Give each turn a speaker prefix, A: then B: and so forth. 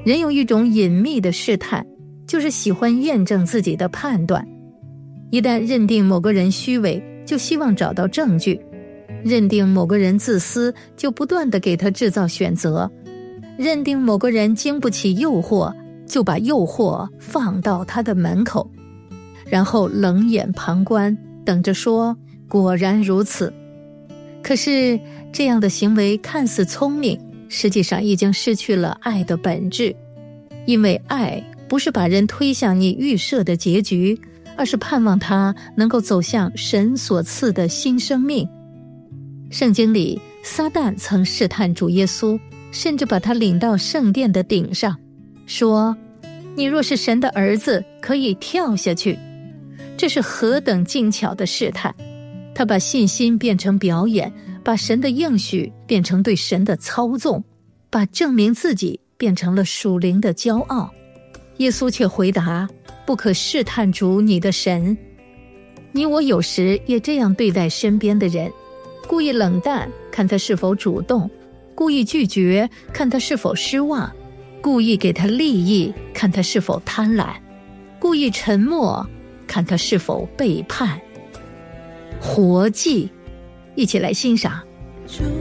A: 人有一种隐秘的试探，就是喜欢验证自己的判断。一旦认定某个人虚伪，就希望找到证据；认定某个人自私，就不断地给他制造选择；认定某个人经不起诱惑，就把诱惑放到他的门口，然后冷眼旁观，等着说果然如此。可是这样的行为看似聪明，实际上已经失去了爱的本质。因为爱不是把人推向你预设的结局，而是盼望他能够走向神所赐的新生命。圣经里，撒旦曾试探主耶稣，甚至把他领到圣殿的顶上，说：你若是神的儿子，可以跳下去。这是何等精巧的试探！他把信心变成表演，把神的应许变成对神的操纵，把证明自己变成了属灵的骄傲。耶稣却回答：不可试探主你的神。你我有时也这样对待身边的人，故意冷淡，看他是否主动；故意拒绝，看他是否失望；故意给他利益，看他是否贪婪；故意沉默，看他是否背叛。活祭，一起来欣赏。